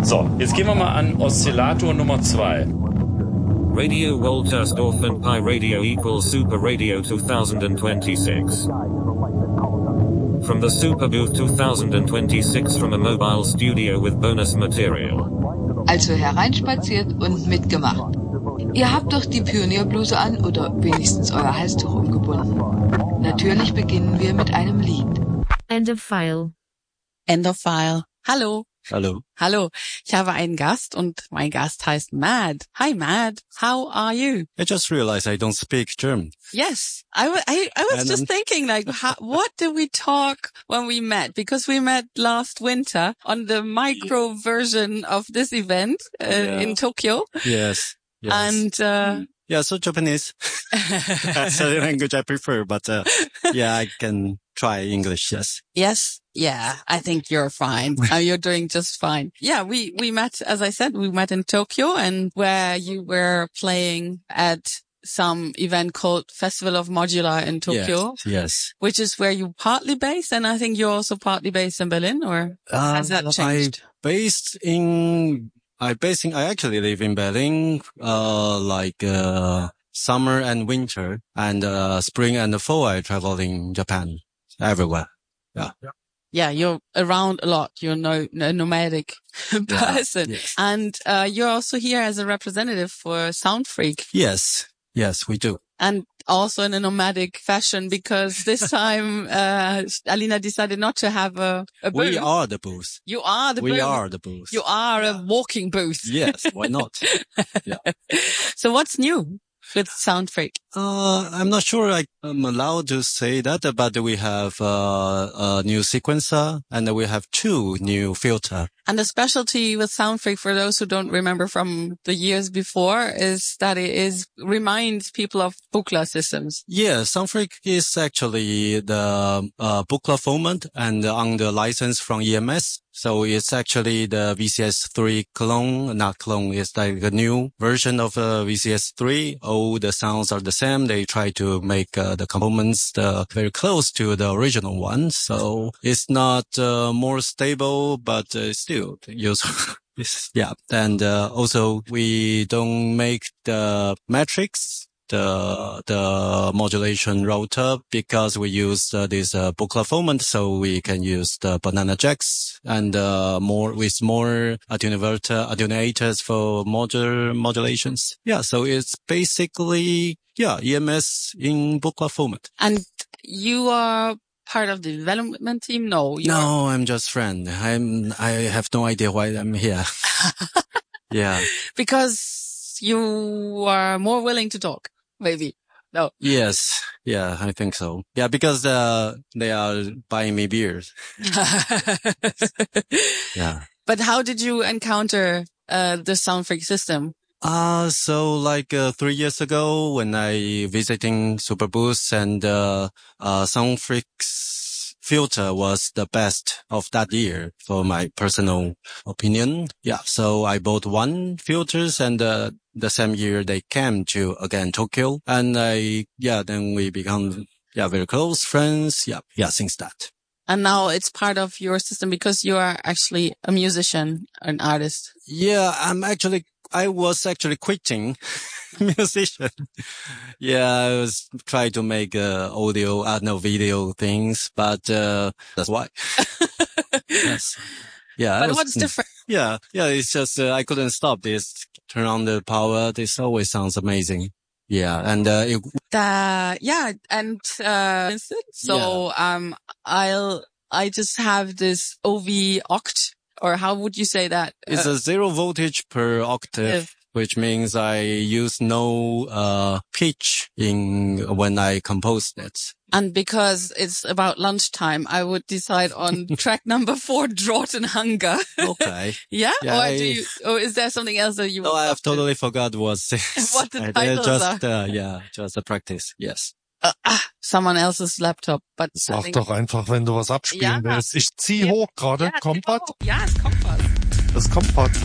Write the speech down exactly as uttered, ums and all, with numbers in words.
So, jetzt gehen wir mal an Oszillator Nummer zwei. Radio Woltersdorf and Pi Radio equals Super Radio twenty twenty-six. From the Super Booth twenty twenty-six from a mobile studio with bonus material. Also hereinspaziert und mitgemacht. Ihr habt doch die Pionierbluse an oder wenigstens euer Halstuch umgebunden. Natürlich beginnen wir mit einem Lied. End of file. End of file. Hallo. Hallo. Hallo. Ich habe einen Gast und mein Gast heißt Mad. Hi Mad. How are you? I just realized I don't speak German. Yes. I, w- I, I was And just then- thinking like, how, what did we talk when we met? Because we met last winter on the micro version of this event uh, Yeah. in Tokyo. Yes. Yes. And, uh, yeah, so Japanese. That's the language I prefer, but uh, yeah, I can try English, yes. yes. Yeah, I think you're fine. uh, you're doing just fine. Yeah, we, we met, as I said, we met in Tokyo and where you were playing at some event called Festival of Modular in Tokyo, Yes. yes. which is where you partly based. And I think you're also partly based in Berlin, or has that Uh, changed? I based in, I based in, I actually live in Berlin, uh, like, uh, summer and winter, and, uh, spring and fall I travel in Japan, everywhere. Yeah, you're around a lot. You're no, no nomadic person. Yes. And, uh, you're also here as a representative for Sound Freak. Yes. Yes, we do. And also in a nomadic fashion, because this time, uh, Alina decided not to have a, a booth. We are the booth. You are the we booth. are the booth. You are a walking booth. Yes, why not? So what's new with Sound Freak? Uh, I'm not sure I am allowed to say that, but we have uh, a new sequencer and we have two new filter. And the specialty with Sound Freak, for those who don't remember from the years before, is that it is reminds people of Buchla systems. Yeah, Soundfreak is actually the uh, Buchla format and under license from E M S. So it's actually the V C S three clone, not clone, it's like a new version of uh, V C S three. All the sounds are the same. They try to make uh, the components uh, very close to the original one. So it's not uh, more stable, but uh, still useful. Yes, yeah. And uh, also we don't make the metrics, the the modulation router, because we use uh, this uh, Buchla format, so we can use the banana jacks and uh, more with more attenuator attenuators for modular modulations. Yeah, so it's basically yeah E M S in Buchla format. And you are part of the development team? No. You're... No, I'm just friend. I'm I have no idea why I'm here. Yeah. Because you are more willing to talk, maybe. No. Yes. Yeah, I think so. Yeah, because uh, they are buying me beers. Yeah. But how did you encounter uh, the Sound Freak system? Uh, so like uh, three years ago when I visiting Super Boost and uh, uh, Soundfreak's filter was the best of that year for my personal opinion. Yeah. So I bought one filters and uh, the same year they came to again Tokyo and I, yeah, then we become, yeah, very close friends. Yeah. Yeah. Since that. And now it's part of your system because you are actually a musician, an artist. Yeah, I'm actually, I was actually quitting musician. Yeah, I was trying to make uh, audio, uh, no video things, but uh, that's why. Yes. Yeah. I But was- what's different? Yeah, yeah, it's just, uh, I couldn't stop this. Turn on the power. This always sounds amazing. Yeah, and uh, it, Uh, yeah, and, uh, so, um, I'll, I just have this O V oct, or how would you say that? it's Uh, a zero voltage per octave. if- Which means I use no, uh, pitch in when I compose it. and because it's about lunchtime, I would decide on track number four, Drought and Hunger. Okay. Yeah? Yeah, or I- do you, or is there something else that you No, would I love have to- totally forgot what this. What the I- I titles just, uh, yeah, just a practice. Yes. Uh, ah, someone else's laptop, but I Sag think- doch einfach, wenn du was abspielen Ja. willst. Ich zieh Ja. hoch gerade. Ja, Kommt was? genau. Ja, es kommt was. Es kommt was.